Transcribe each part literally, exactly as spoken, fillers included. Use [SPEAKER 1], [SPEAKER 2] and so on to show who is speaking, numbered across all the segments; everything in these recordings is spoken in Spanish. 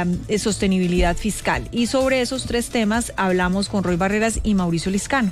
[SPEAKER 1] la eh, sostenibilidad fiscal. Y sobre esos tres temas hablamos con Roy Barreras y Mauricio Liscano.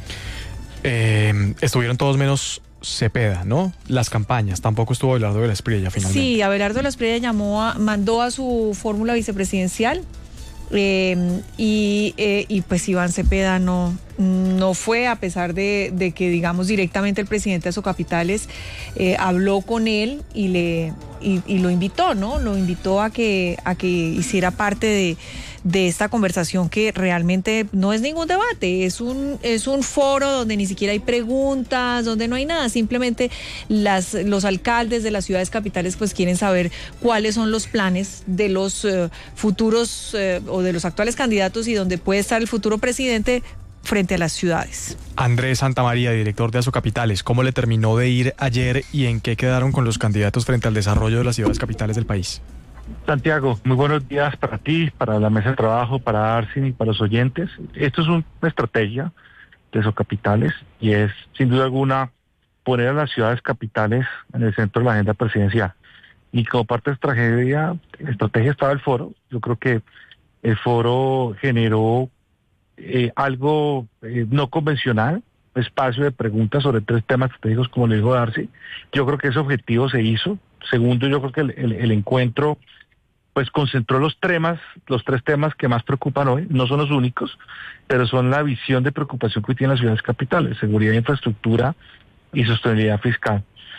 [SPEAKER 2] Eh, estuvieron todos menos Cepeda, ¿no? Las campañas, tampoco estuvo Abelardo de la Espriella finalmente.
[SPEAKER 1] Sí, Abelardo de la Espriella llamó a, mandó a su fórmula vicepresidencial eh, y, eh, y pues Iván Cepeda no, no fue, a pesar de, de que, digamos, directamente el presidente de Asocapitales eh, habló con él y le y, y lo invitó, ¿no? Lo invitó a que, a que hiciera parte de de esta conversación, que realmente no es ningún debate, es un es un foro donde ni siquiera hay preguntas, donde no hay nada, simplemente las los alcaldes de las ciudades capitales pues quieren saber cuáles son los planes de los uh, futuros uh, o de los actuales candidatos y donde puede estar el futuro presidente frente a las ciudades.
[SPEAKER 2] Andrés Santamaría, director de Asocapitales, ¿cómo le terminó de ir ayer y en qué quedaron con los candidatos frente al desarrollo de las ciudades capitales del país?
[SPEAKER 3] Santiago, muy buenos días para ti, para la mesa de trabajo, para Arsin y para los oyentes. Esto es una estrategia de Asocapitales y es, sin duda alguna, poner a las ciudades capitales en el centro de la agenda presidencial. Y como parte de estrategia, estrategia estaba el foro. Yo creo que el foro generó eh, algo eh, no convencional, espacio de preguntas sobre tres temas estratégicos, como le dijo Darcy. Yo creo que ese objetivo se hizo. Segundo, yo creo que el, el, el encuentro pues concentró los temas, los tres temas que más preocupan hoy. No son los únicos, pero son la visión de preocupación que hoy tienen las ciudades capitales: seguridad, infraestructura y sostenibilidad fiscal.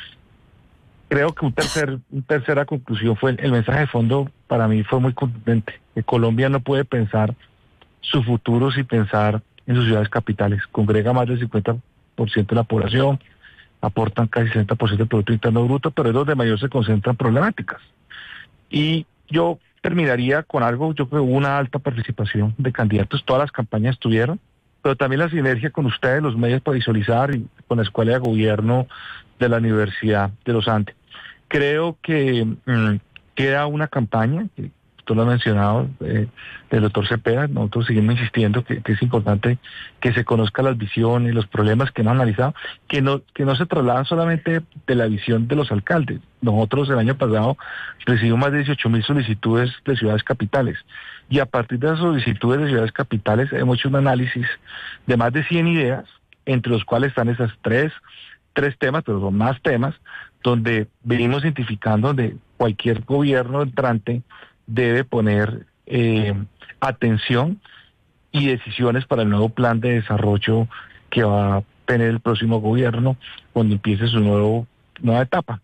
[SPEAKER 3] Creo que un tercer, una tercera conclusión fue el, el mensaje de fondo. Para mí fue muy contundente, que Colombia no puede pensar su futuro sin pensar en sus ciudades capitales. Congrega más del cincuenta por ciento de la población, aportan casi sesenta por ciento del Producto Interno Bruto, pero es donde mayor se concentran problemáticas. Y yo terminaría con algo. Yo creo que hubo una alta participación de candidatos, todas las campañas estuvieron, pero también la sinergia con ustedes, los medios, para visualizar, y con la Escuela de Gobierno de la Universidad de los Andes. Creo que mmm, queda una campaña, que tú lo has mencionado, eh, del doctor Cepeda. Nosotros seguimos insistiendo que, que es importante que se conozcan las visiones, los problemas que hemos analizado, que no, que no se trasladan solamente de la visión de los alcaldes. Nosotros el año pasado recibimos más de dieciocho mil solicitudes de ciudades capitales, y a partir de esas solicitudes de ciudades capitales hemos hecho un análisis de más de cien ideas, entre los cuales están esas tres, tres temas, pero son más temas, donde venimos identificando donde cualquier gobierno entrante debe poner eh, atención y decisiones para el nuevo plan de desarrollo que va a tener el próximo gobierno cuando empiece su nuevo, nueva etapa.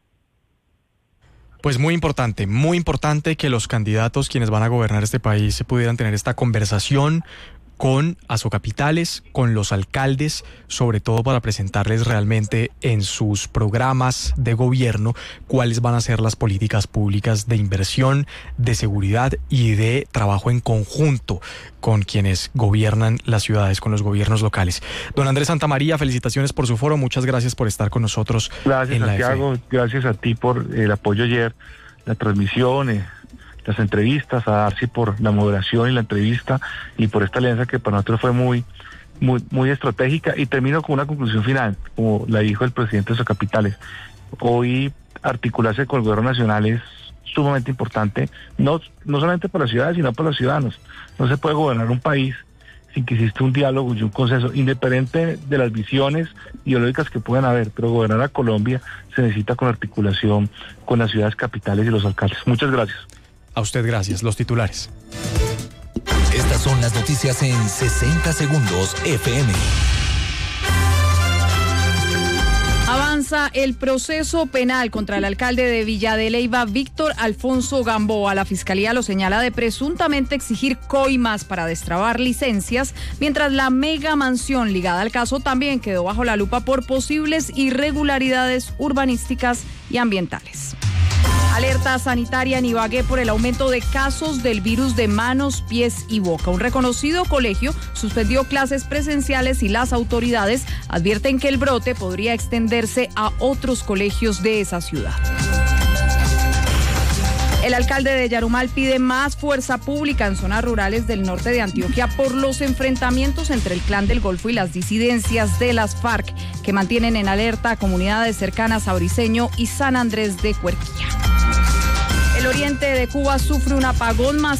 [SPEAKER 2] Pues muy importante, muy importante que los candidatos, quienes van a gobernar este país, se pudieran tener esta conversación con Asocapitales, con los alcaldes, sobre todo para presentarles realmente en sus programas de gobierno cuáles van a ser las políticas públicas de inversión, de seguridad y de trabajo en conjunto con quienes gobiernan las ciudades, con los gobiernos locales. Don Andrés Santamaría, felicitaciones por su foro, muchas gracias por estar con nosotros.
[SPEAKER 3] Gracias,
[SPEAKER 2] en la
[SPEAKER 3] Santiago,
[SPEAKER 2] F.
[SPEAKER 3] gracias a ti por el apoyo ayer, la transmisión, eh. las entrevistas, a Darcy por la moderación y la entrevista, y por esta alianza que para nosotros fue muy muy muy estratégica. Y termino con una conclusión final, como la dijo el presidente de Asocapitales. Hoy articularse con el gobierno nacional es sumamente importante, no, no solamente para las ciudades, sino para los ciudadanos. No se puede gobernar un país sin que exista un diálogo y un consenso, independiente de las visiones ideológicas que puedan haber, pero gobernar a Colombia se necesita con articulación con las ciudades capitales y los alcaldes. Muchas gracias.
[SPEAKER 2] A usted gracias. Los titulares.
[SPEAKER 4] Estas son las noticias en sesenta segundos F M.
[SPEAKER 5] Avanza el proceso penal contra el alcalde de Villa de Leyva, Víctor Alfonso Gamboa. La fiscalía lo señala de presuntamente exigir coimas para destrabar licencias, mientras la mega mansión ligada al caso también quedó bajo la lupa por posibles irregularidades urbanísticas y ambientales. Alerta sanitaria en Ibagué por el aumento de casos del virus de manos, pies y boca. Un reconocido colegio suspendió clases presenciales y las autoridades advierten que el brote podría extenderse a otros colegios de esa ciudad. El alcalde de Yarumal pide más fuerza pública en zonas rurales del norte de Antioquia por los enfrentamientos entre el Clan del Golfo y las disidencias de las FARC, que mantienen en alerta a comunidades cercanas a Briceño y San Andrés de Cuerquilla. El oriente de Cuba sufre un apagón masivo